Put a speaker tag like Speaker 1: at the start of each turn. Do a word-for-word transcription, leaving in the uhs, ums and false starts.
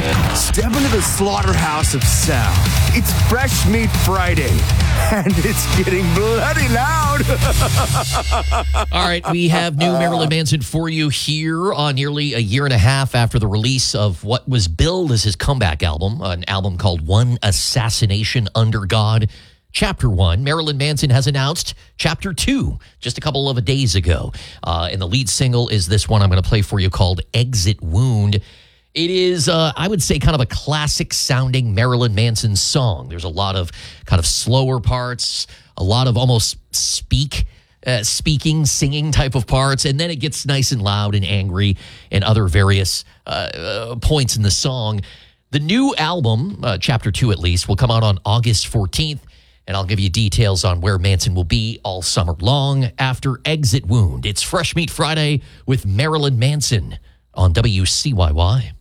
Speaker 1: Step into the slaughterhouse of sound. It's Fresh Meat Friday, and it's getting bloody loud.
Speaker 2: All right, we have new Marilyn Manson for you here on nearly a year and a half after the release of what was billed as his comeback album, an album called One Assassination Under God. Chapter one, Marilyn Manson has announced Chapter two just a couple of days ago. Uh, and the lead single is this one I'm going to play for you called Exit Wound. It is, uh, I would say, kind of a classic-sounding Marilyn Manson song. There's a lot of kind of slower parts, a lot of almost speak, uh, speaking, singing type of parts, and then it gets nice and loud and angry and other various uh, uh, points in the song. The new album, uh, Chapter two at least, will come out on August fourteenth, and I'll give you details on where Manson will be all summer long after Exit Wound. It's Fresh Meat Friday with Marilyn Manson on W C Y Y.